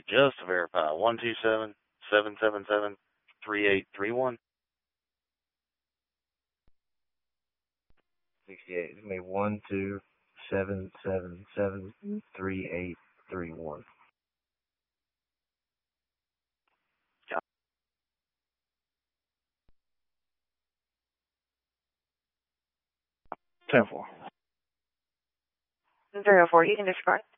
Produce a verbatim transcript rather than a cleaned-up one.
just to verify. One two seven seven seven seven three eight three one. Sixty-eight. It's me. One two seven seven seven three eight three one. Ten four. Zero four. You can discard.